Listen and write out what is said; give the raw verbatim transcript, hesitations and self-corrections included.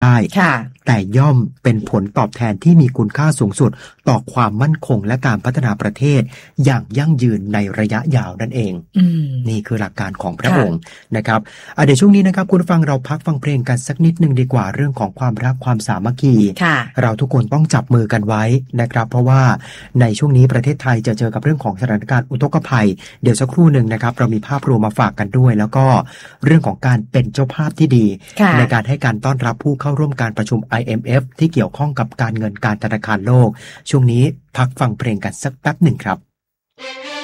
ได้แต่ย่อมเป็นผลตอบแทนที่มีคุณค่าสูงสุดต่อความมั่นคงและการพัฒนาประเทศอย่างยั่งยืนในระยะยาวนั่นเองนี่คือหลักการของพระองค์นะครับเดี๋ยวช่วงนี้นะครับคุณฟังเราพักฟังเพลงกันสักนิดนึงดีกว่าเรื่องของความรักความสามัคคีเราทุกคนต้องจับมือกันไว้นะครับเพราะว่าในช่วงนี้ประเทศไทยจะเจอกับเรื่องของสถานการณ์อุทกภัยเดี๋ยวสักครู่นึงนะครับเรามีภาพรวมมาฝากกันด้วยแล้วก็เรื่องของการเป็นเจ้าภาพที่ดีในการให้การต้อนรับผู้เข้าร่วมการประชุม ไอ เอ็ม เอฟ ที่เกี่ยวข้องกับการเงินการธนาคารโลกช่วงนี้พักฟังเพลงกันสักแป๊บหนึ่งครับ